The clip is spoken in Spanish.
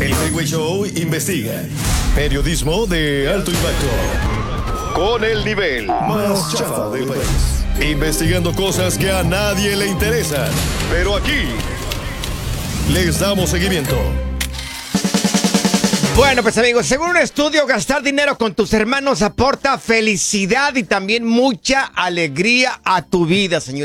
El Freeway Show investiga. Periodismo de alto impacto. Con el nivel más chafa del país. Investigando cosas que a nadie le interesan. Pero aquí les damos seguimiento. Bueno, pues amigos, según un estudio, gastar dinero con tus hermanos aporta felicidad y también mucha alegría a tu vida, señor.